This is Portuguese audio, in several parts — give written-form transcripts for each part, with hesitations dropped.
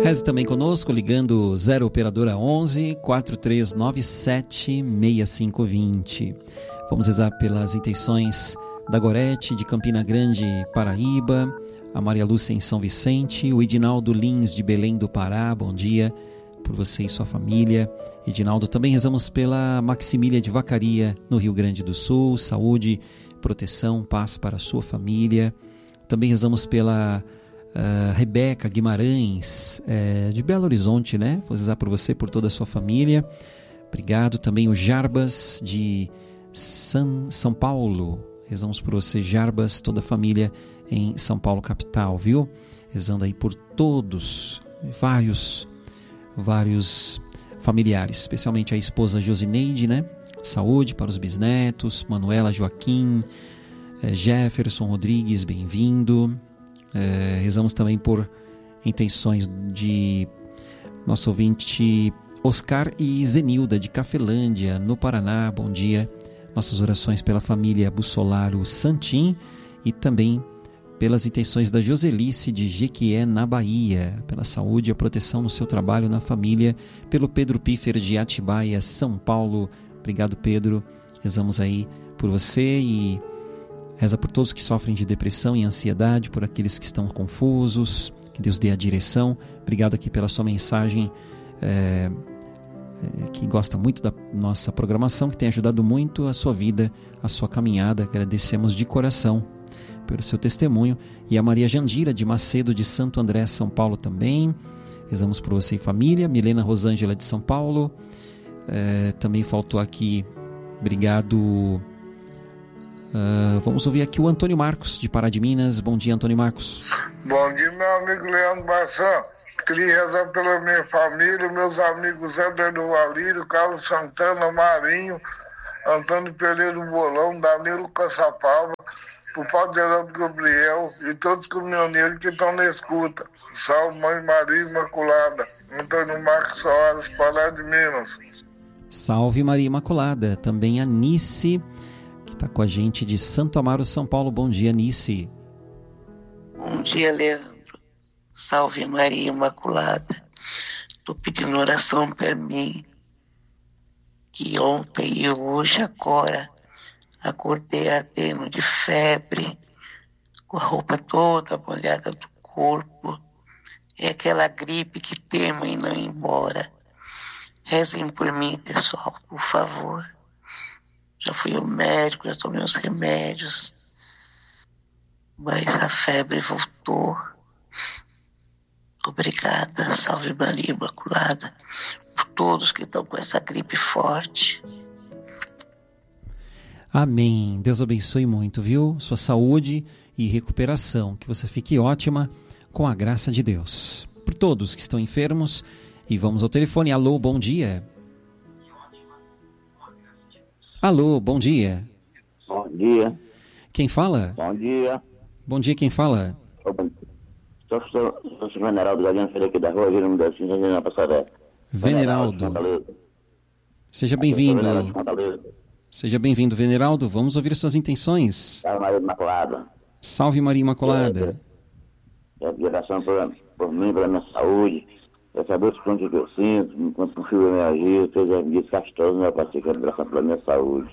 Reze também conosco, ligando 0 Operadora 11 4397 6520. Vamos rezar pelas intenções da Gorete, de Campina Grande, Paraíba, a Maria Lúcia em São Vicente, o Edinaldo Lins de Belém do Pará, bom dia por você e sua família. Edinaldo, também rezamos pela Maximília de Vacaria, no Rio Grande do Sul, saúde, proteção, paz para a sua família. Também rezamos pela Rebeca Guimarães, de Belo Horizonte, né? Vou rezar por você, por toda a sua família. Obrigado. Também o Jarbas de São Paulo. Rezamos por você, Jarbas, toda a família em São Paulo, capital, viu? Rezando aí por todos, vários familiares, especialmente a esposa Josineide, né? Saúde para os bisnetos, Manuela, Joaquim, Jefferson Rodrigues, bem-vindo. Rezamos também por intenções de nosso ouvinte Oscar e Zenilda de Cafelândia, no Paraná, bom dia. Nossas orações pela família Bussolaro Santim e também pelas intenções da Joselice de Jequié, na Bahia, pela saúde e a proteção no seu trabalho, na família, pelo Pedro Piffer de Atibaia, São Paulo. Obrigado, Pedro. Rezamos aí por você e reza por todos que sofrem de depressão e ansiedade, por aqueles que estão confusos, que Deus dê a direção. Obrigado aqui pela sua mensagem, que gosta muito da nossa programação, que tem ajudado muito a sua vida, a sua caminhada. Agradecemos de coração pelo seu testemunho. E a Maria Jandira de Macedo de Santo André, São Paulo também. Rezamos por você e família. Milena Rosângela de São Paulo. Também faltou aqui, obrigado. Vamos ouvir aqui o Antônio Marcos de Pará de Minas. Bom dia, Antônio Marcos. Bom dia, meu amigo Leandro Bassan. Queria rezar pela minha família, meus amigos Éder do Valírio, Carlos Santana, Marinho, Antônio Pereira do Bolão, Danilo Caçapava, o Padre Geraldo Gabriel e todos os caminhoneiros que estão na escuta. Salve, Mãe Maria Imaculada. Antônio Marcos Soares, Pará de Minas. Salve, Maria Imaculada. Também a Nice, que está com a gente de Santo Amaro, São Paulo. Bom dia, Nice. Bom dia, Leandro. Salve, Maria Imaculada. Estou pedindo oração para mim, que ontem e hoje, agora, acordei ardendo de febre, com a roupa toda molhada do corpo. É aquela gripe que temo em não ir embora. Rezem por mim, pessoal, por favor. Já fui ao médico, já tomei os remédios, mas a febre voltou. Obrigada, salve Maria Imaculada, por todos que estão com essa gripe forte. Amém. Deus abençoe muito, viu? Sua saúde e recuperação. Que você fique ótima com a graça de Deus. Por todos que estão enfermos. E vamos ao telefone. Alô, bom dia. Alô, bom dia. Bom dia. Quem fala? Bom dia. Bom dia, quem fala? Sou o Veneraldo Galinha Filho aqui da rua, Vila Mudancinha, Jardim da Passaré. Veneraldo. Seja bem-vindo. Seja bem-vindo, Veneraldo. Vamos ouvir suas intenções. Salve Maria Imaculada. Salve Maria Imaculada. Oração por mim, pela minha saúde. Eu saber os pontos que eu sinto, enquanto confio na minha vida, seja desgastoso, meu parceiro, oração pela minha saúde.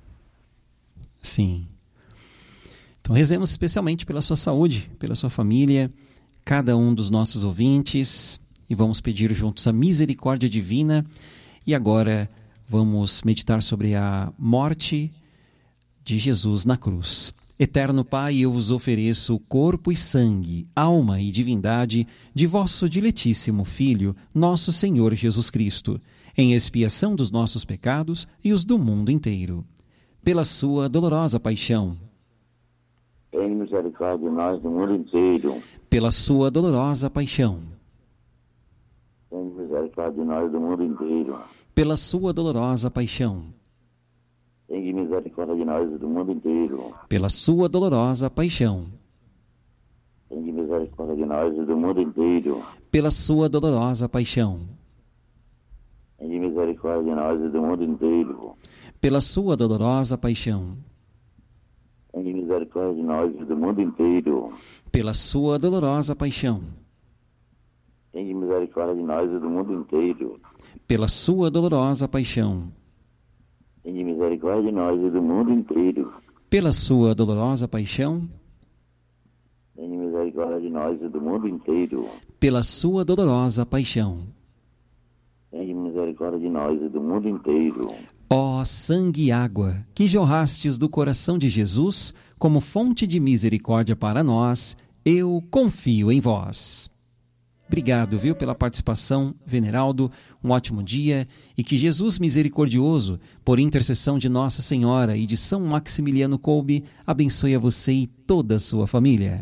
Sim. Então rezemos especialmente pela sua saúde, pela sua família, cada um dos nossos ouvintes, e vamos pedir juntos a misericórdia divina. E agora vamos meditar sobre a morte de Jesus na cruz. Eterno Pai, eu vos ofereço o corpo e sangue, alma e divindade de vosso diletíssimo Filho, nosso Senhor Jesus Cristo, em expiação dos nossos pecados e os do mundo inteiro. Pela sua dolorosa paixão. Tem misericórdia de nós do mundo inteiro. Pela sua dolorosa paixão. Tem misericórdia de nós do mundo inteiro. Pela sua dolorosa paixão. Tem misericórdia de nós do mundo inteiro. Pela sua dolorosa paixão. Tem misericórdia de nós do mundo inteiro. Pela sua dolorosa paixão. Tem misericórdia de nós do mundo inteiro. Pela sua dolorosa paixão. Tem misericórdia de nós do mundo inteiro. Pela sua dolorosa paixão. Tem misericórdia de nós e do mundo inteiro. Pela sua dolorosa paixão. Tende misericórdia de nós e do mundo inteiro. Pela sua dolorosa paixão. Tende misericórdia de nós e do mundo inteiro. Pela sua dolorosa paixão. Tende misericórdia de nós e do mundo inteiro. Ó sangue e água, que jorrastes do coração de Jesus como fonte de misericórdia para nós, eu confio em vós. Obrigado, viu, pela participação, Veneraldo. Um ótimo dia e que Jesus misericordioso, por intercessão de Nossa Senhora e de São Maximiliano Kolbe, abençoe a você e toda a sua família.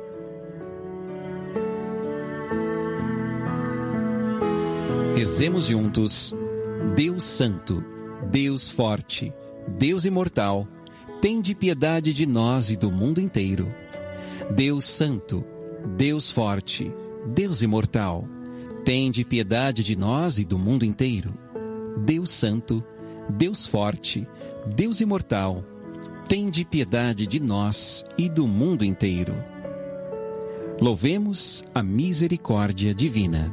Rezemos juntos. Deus Santo, Deus Forte, Deus Imortal, tende piedade de nós e do mundo inteiro. Deus Santo, Deus Forte, Deus Imortal, tende piedade de nós e do mundo inteiro. Deus Santo, Deus Forte, Deus Imortal, tende piedade de nós e do mundo inteiro. Louvemos a misericórdia divina.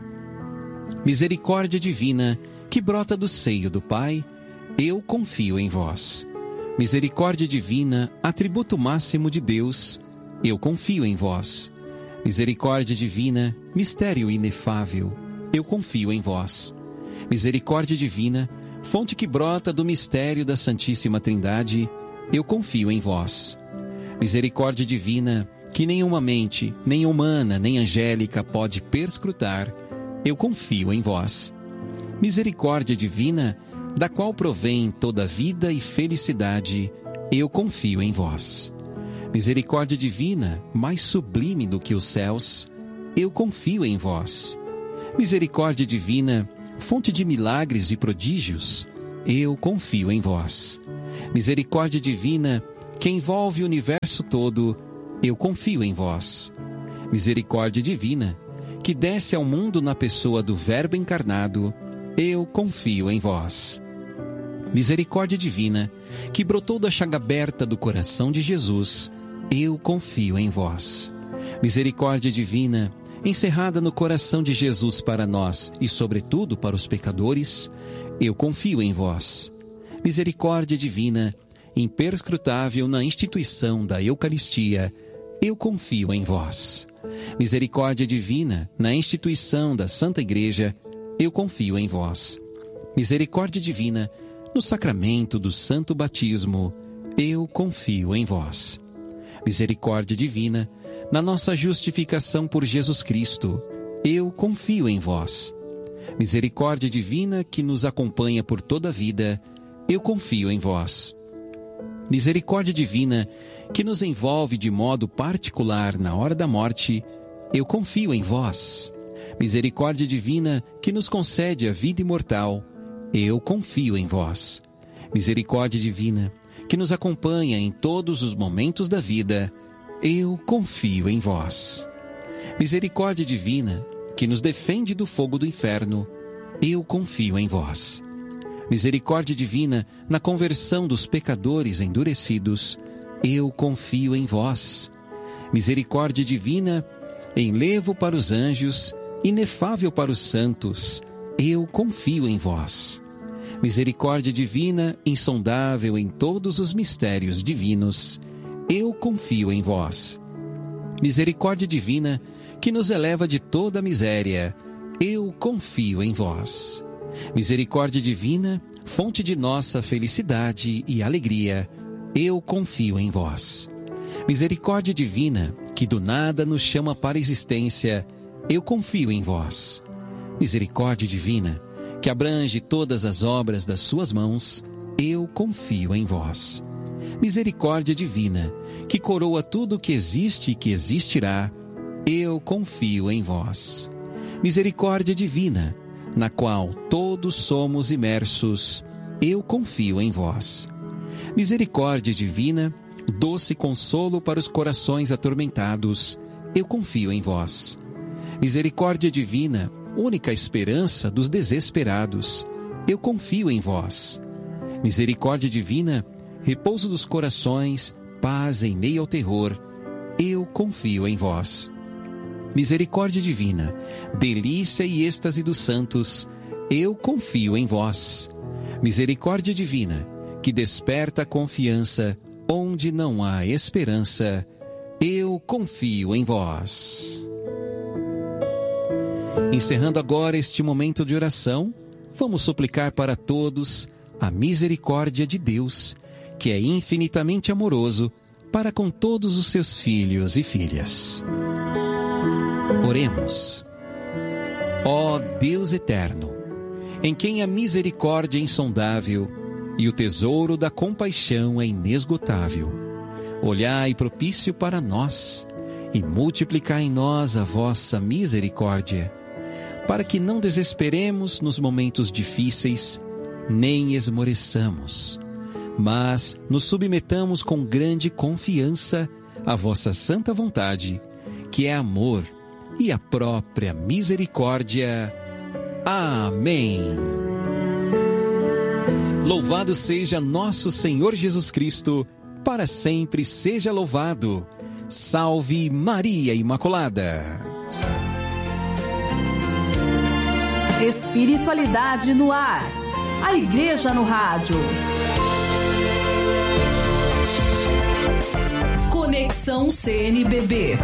Misericórdia divina que brota do seio do Pai, eu confio em vós. Misericórdia divina, atributo máximo de Deus, eu confio em vós. Misericórdia divina, mistério inefável, eu confio em vós. Misericórdia divina, fonte que brota do mistério da Santíssima Trindade, eu confio em vós. Misericórdia divina, que nenhuma mente, nem humana, nem angélica pode perscrutar, eu confio em vós. Misericórdia divina, da qual provém toda vida e felicidade, eu confio em vós. Misericórdia divina, mais sublime do que os céus, eu confio em vós. Misericórdia divina, fonte de milagres e prodígios, eu confio em vós. Misericórdia divina, que envolve o universo todo, eu confio em vós. Misericórdia divina, que desce ao mundo na pessoa do Verbo encarnado, eu confio em vós. Misericórdia divina, que brotou da chaga aberta do coração de Jesus, eu confio em vós. Misericórdia divina, encerrada no coração de Jesus para nós e sobretudo para os pecadores, eu confio em vós. Misericórdia divina, imperscrutável na instituição da Eucaristia, eu confio em vós. Misericórdia divina, na instituição da Santa Igreja, eu confio em vós. Misericórdia divina, no sacramento do Santo Batismo, eu confio em vós. Misericórdia divina, na nossa justificação por Jesus Cristo, eu confio em vós. Misericórdia divina que nos acompanha por toda a vida, eu confio em vós. Misericórdia divina que nos envolve de modo particular na hora da morte, eu confio em vós. Misericórdia divina que nos concede a vida imortal, eu confio em vós. Misericórdia divina que nos acompanha em todos os momentos da vida, eu confio em vós. Misericórdia divina que nos defende do fogo do inferno, eu confio em vós. Misericórdia divina na conversão dos pecadores endurecidos, eu confio em vós. Misericórdia divina em levo para os anjos, inefável para os santos, eu confio em vós. Misericórdia divina, insondável em todos os mistérios divinos, eu confio em vós. Misericórdia divina, que nos eleva de toda a miséria, eu confio em vós. Misericórdia divina, fonte de nossa felicidade e alegria, eu confio em vós. Misericórdia divina, que do nada nos chama para a existência, eu confio em vós. Misericórdia divina, que abrange todas as obras das suas mãos, eu confio em vós. Misericórdia divina, que coroa tudo o que existe e que existirá, eu confio em vós. Misericórdia divina, na qual todos somos imersos, eu confio em vós. Misericórdia divina, doce consolo para os corações atormentados, eu confio em vós. Misericórdia divina, única esperança dos desesperados, eu confio em vós. Misericórdia divina, repouso dos corações, paz em meio ao terror, eu confio em vós. Misericórdia divina, delícia e êxtase dos santos, eu confio em vós. Misericórdia divina, que desperta a confiança onde não há esperança, eu confio em vós. Encerrando agora este momento de oração, vamos suplicar para todos a misericórdia de Deus, que é infinitamente amoroso para com todos os seus filhos e filhas. Oremos. Ó Deus eterno, em quem a misericórdia é insondável e o tesouro da compaixão é inesgotável, olhai propício para nós e multiplicai em nós a vossa misericórdia, para que não desesperemos nos momentos difíceis, nem esmoreçamos, mas nos submetamos com grande confiança à vossa santa vontade, que é amor e a própria misericórdia. Amém. Louvado seja nosso Senhor Jesus Cristo, para sempre seja louvado. Salve Maria Imaculada. Espiritualidade no ar. A Igreja no Rádio. Conexão CNBB.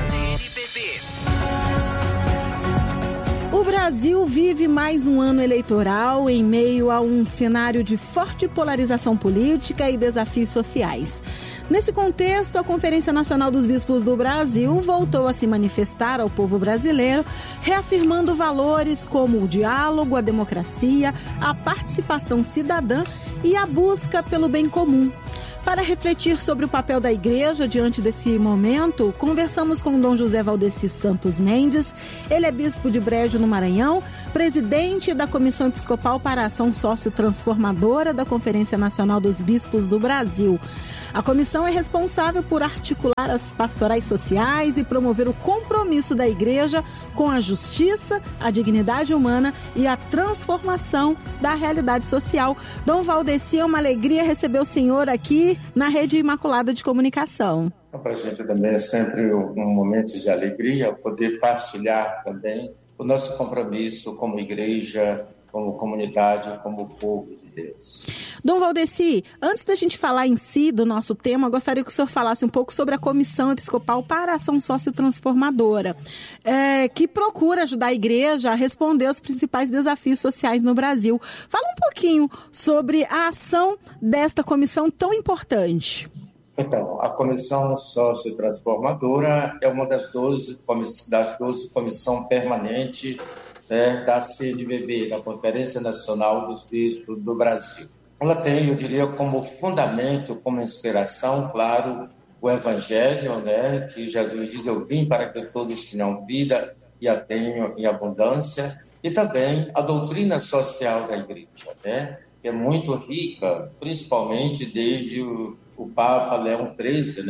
O Brasil vive mais um ano eleitoral em meio a um cenário de forte polarização política e desafios sociais. Nesse contexto, a Conferência Nacional dos Bispos do Brasil voltou a se manifestar ao povo brasileiro, reafirmando valores como o diálogo, a democracia, a participação cidadã e a busca pelo bem comum. Para refletir sobre o papel da Igreja diante desse momento, conversamos com Dom José Valdeci Santos Mendes. Ele é bispo de Brejo, no Maranhão, presidente da Comissão Episcopal para a Ação Sócio-Transformadora da Conferência Nacional dos Bispos do Brasil. A comissão é responsável por articular as pastorais sociais e promover o compromisso da Igreja com a justiça, a dignidade humana e a transformação da realidade social. Dom Valdeci, é uma alegria receber o senhor aqui na Rede Imaculada de Comunicação. Para a gente também é sempre um momento de alegria poder partilhar também o nosso compromisso como igreja, como comunidade, como povo de Deus. Dom Valdeci, antes da gente falar em si do nosso tema, eu gostaria que o senhor falasse um pouco sobre a Comissão Episcopal para a Ação Sócio-Transformadora, que procura ajudar a Igreja a responder aos principais desafios sociais no Brasil. Fala um pouquinho sobre a ação desta comissão tão importante. Então, a Comissão Sócio-Transformadora é uma das 12 comissões permanentes da CNBB, da Conferência Nacional dos Bispos do Brasil. Ela tem, eu diria, como fundamento, como inspiração, claro, o Evangelho, que Jesus diz: eu vim para que todos tenham vida e a tenham em abundância, e também a doutrina social da Igreja, que é muito rica, principalmente desde o Papa Leão XIII,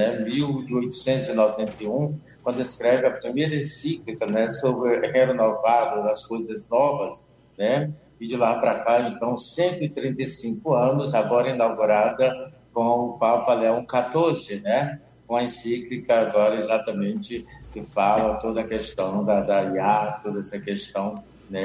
1891, quando escreve a primeira encíclica sobre renovar das coisas novas, e de lá para cá, então, 135 anos, agora inaugurada com o Papa Leão XIV, com a encíclica agora exatamente que fala toda a questão da IA, toda essa questão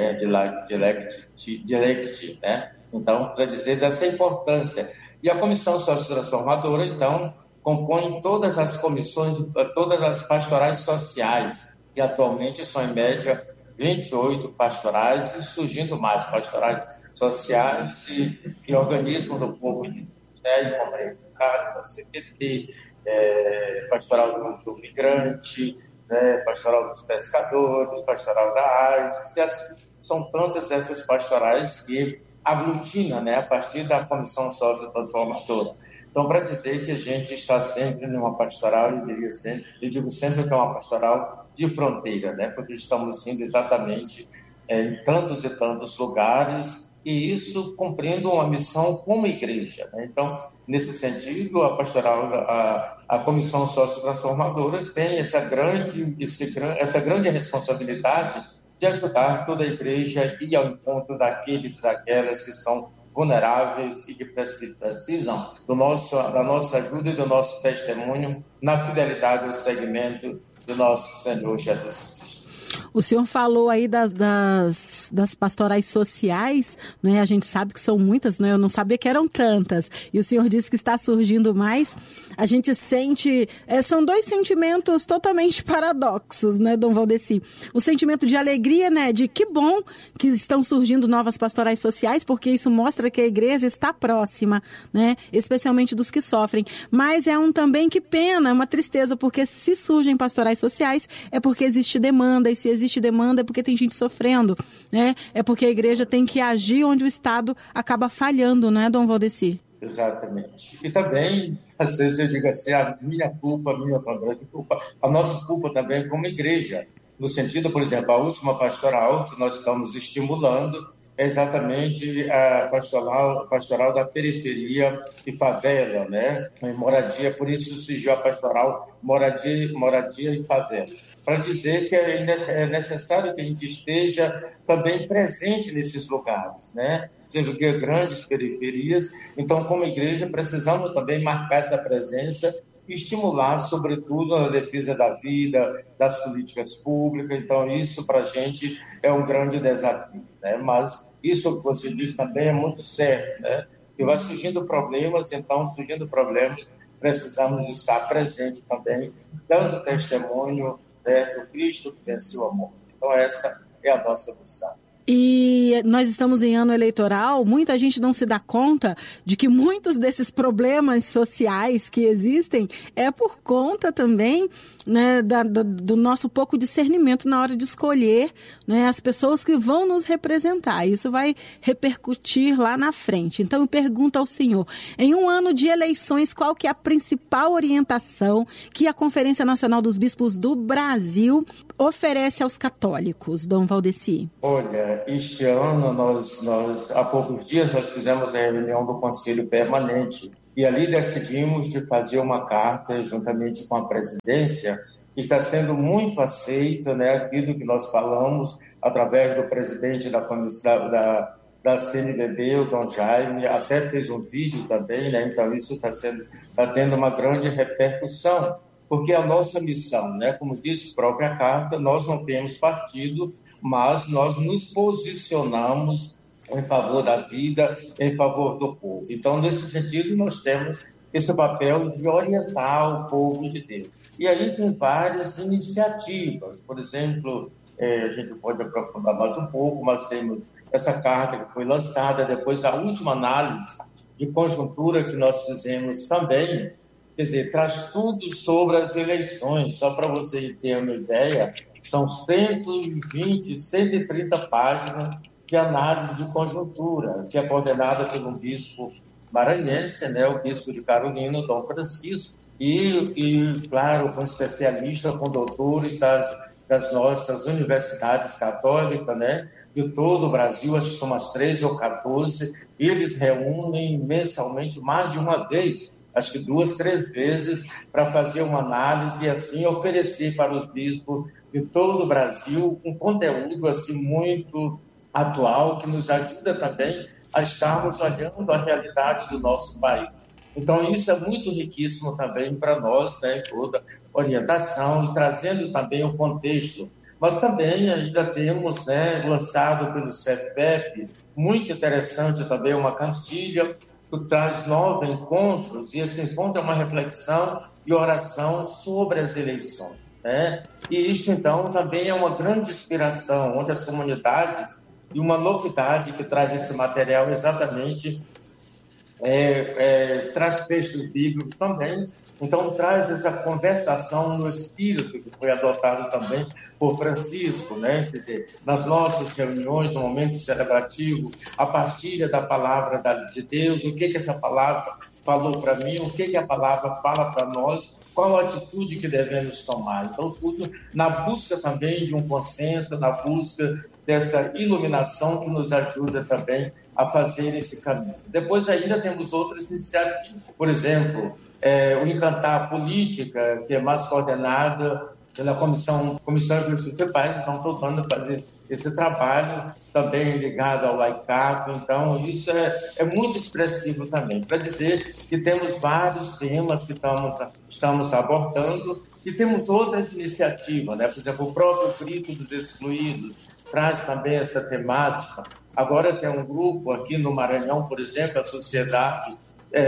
de Lecce, Então, para dizer dessa importância. E a Comissão Sócio-Transformadora, então, compõe todas as comissões, todas as pastorais sociais, que atualmente são, em média, 28 pastorais, e surgindo mais pastorais sociais e organismos do povo de Deus, como a Caritas, CPT, pastoral do migrante, pastoral dos pescadores, pastoral da AIDS, são tantas essas pastorais que aglutina, a partir da Comissão Sócio-Transformadora. Então, para dizer que a gente está sempre numa pastoral, eu digo sempre que é uma pastoral de fronteira, porque estamos indo exatamente em tantos e tantos lugares, e isso cumprindo uma missão como igreja. Então, nesse sentido, a pastoral, a Comissão Sócio-Transformadora tem essa grande responsabilidade de ajudar toda a igreja e ao encontro daqueles e daquelas que são vulneráveis e que precisam da nossa ajuda e do nosso testemunho na fidelidade ao segmento do nosso Senhor Jesus Cristo. O senhor falou aí das pastorais sociais, né? A gente sabe que são muitas, né? Eu não sabia que eram tantas. E o senhor disse que está surgindo mais. A gente sente... são dois sentimentos totalmente paradoxos, né, Dom Valdeci? O sentimento de alegria, né? De que bom que estão surgindo novas pastorais sociais, porque isso mostra que a igreja está próxima, né? Especialmente dos que sofrem. Mas é também que pena, uma tristeza, porque se surgem pastorais sociais é porque existe demanda, e se existe demanda é porque tem gente sofrendo, né? É porque a igreja tem que agir onde o Estado acaba falhando, né, Dom Valdeci? Exatamente. E também, às vezes eu digo assim, a minha culpa, a nossa culpa também como igreja, no sentido, por exemplo, a última pastoral que nós estamos estimulando é exatamente a pastoral da periferia e favela, né? Em moradia, por isso surgiu a pastoral moradia e favela, para dizer que é necessário que a gente esteja também presente nesses lugares, né? Sendo que grandes periferias. Então, como igreja, precisamos também marcar essa presença e estimular, sobretudo, a defesa da vida, das políticas públicas. Então, isso para a gente é um grande desafio, né? Mas isso que você diz também é muito certo, né? E vai surgindo problemas, precisamos estar presentes também, dando testemunho, né, do Cristo que venceu a morte. Então, essa é a nossa missão. E nós estamos em ano eleitoral, muita gente não se dá conta de que muitos desses problemas sociais que existem é por conta também, né, do nosso pouco discernimento na hora de escolher, né, as pessoas que vão nos representar. Isso vai repercutir lá na frente. Então eu pergunto ao senhor, em um ano de eleições, qual que é a principal orientação que a Conferência Nacional dos Bispos do Brasil oferece aos católicos, Dom Valdeci? Olha, este ano, há poucos dias, nós fizemos a reunião do Conselho Permanente e ali decidimos de fazer uma carta, juntamente com a presidência, que está sendo muito aceita, né, aquilo que nós falamos, através do presidente da CNBB, o Dom Jaime, até fez um vídeo também, né, então isso está tendo uma grande repercussão, porque a nossa missão, né, como diz a própria carta, nós não temos partido, mas nós nos posicionamos em favor da vida, em favor do povo. Então, nesse sentido, nós temos esse papel de orientar o povo de Deus. E aí tem várias iniciativas, por exemplo, a gente pode aprofundar mais um pouco, mas temos essa carta que foi lançada, depois a última análise de conjuntura que nós fizemos também, quer dizer, traz tudo sobre as eleições, só para você ter uma ideia, são 120, 130 páginas de análise de conjuntura, que é coordenada pelo bispo maranhense, né, o bispo de Carolina, Dom Francisco, e claro, com especialistas, com doutores das nossas universidades católicas, né, de todo o Brasil, acho que são umas 13 ou 14, eles reúnem mensalmente mais de uma vez, acho que 2, 3 vezes, para fazer uma análise e assim oferecer para os bispos de todo o Brasil um conteúdo assim muito atual que nos ajuda também a estarmos olhando a realidade do nosso país. Então isso é muito riquíssimo também para nós, né, toda orientação e trazendo também o contexto. Mas também ainda temos, né, lançado pelo CEFPEP, muito interessante também uma cartilha que traz 9 encontros, e esse encontro é uma reflexão e oração sobre as eleições, né? E isto, então, também é uma grande inspiração, onde as comunidades, e uma novidade que traz esse material exatamente, traz textos bíblicos também, então traz essa conversação no espírito, que foi adotado também por Francisco, né? Quer dizer, nas nossas reuniões, no momento celebrativo, a partilha da palavra de Deus, o que essa palavra falou para mim, o que a palavra fala para nós, qual a atitude que devemos tomar. Então, tudo na busca também de um consenso, na busca dessa iluminação que nos ajuda também a fazer esse caminho. Depois ainda temos outras iniciativas, por exemplo, o Encantar Política, que é mais coordenada pela Comissão de Justiça e Paz, então estou tentando fazer esse trabalho também ligado ao laicato, então isso é muito expressivo também, para dizer que temos vários temas que estamos abordando E temos outras iniciativas, né? Por exemplo, o próprio Grito dos Excluídos traz também essa temática. Agora tem um grupo aqui no Maranhão, por exemplo, a Sociedade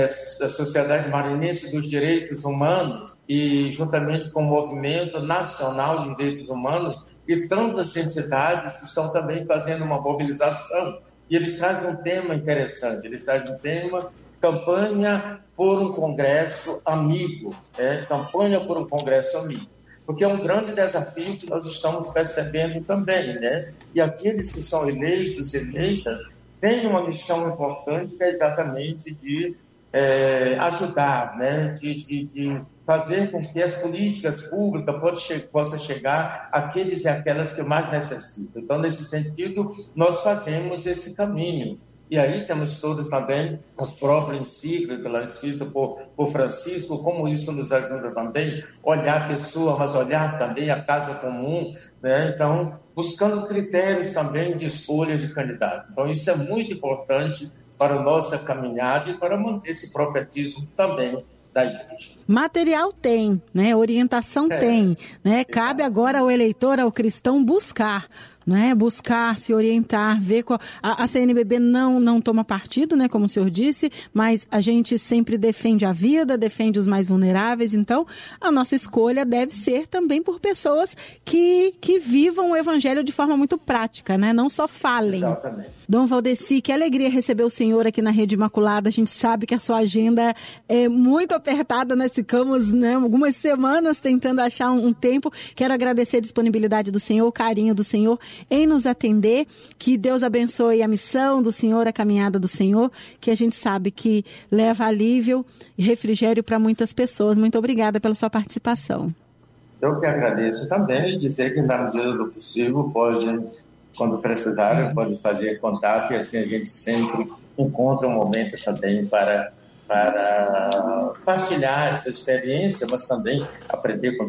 Maranhense dos Direitos Humanos, e juntamente com o Movimento Nacional de Direitos Humanos e tantas entidades que estão também fazendo uma mobilização. E eles trazem um tema interessante, eles trazem um tema campanha por um Congresso amigo, campanha por um Congresso amigo, porque é um grande desafio que nós estamos percebendo também, né? E aqueles que são eleitos, eleitas, têm uma missão importante, que é exatamente de ajudar, né? De fazer com que as políticas públicas possam chegar àqueles e aquelas que mais necessitam. Então, nesse sentido, nós fazemos esse caminho. E aí temos todos também as próprias encíclicas escritas por Francisco, como isso nos ajuda também a olhar a pessoa, mas olhar também a casa comum, né? Então, buscando critérios também de escolha de candidato. Então, isso é muito importante para a nossa caminhada e para manter esse profetismo também da igreja. Material tem, né? Orientação tem, né? Cabe agora ao eleitor, ao cristão, buscar, né? Buscar, se orientar, ver qual... A CNBB não toma partido, né? Como o senhor disse, mas a gente sempre defende a vida, defende os mais vulneráveis. Então, a nossa escolha deve ser também por pessoas que vivam o evangelho de forma muito prática, né? Não só falem. Exatamente. Dom Valdeci, que alegria receber o senhor aqui na Rede Imaculada. A gente sabe que a sua agenda é muito apertada. Nós ficamos, né, algumas semanas tentando achar um tempo. Quero agradecer a disponibilidade do senhor, o carinho do senhor em nos atender. Que Deus abençoe a missão do senhor, a caminhada do senhor, que a gente sabe que leva alívio e refrigério para muitas pessoas. Muito obrigada pela sua participação. Eu que agradeço também e dizer que, na medida do possível, quando precisarem, pode fazer contato, e assim a gente sempre encontra um momento também para partilhar essa experiência, mas também aprender com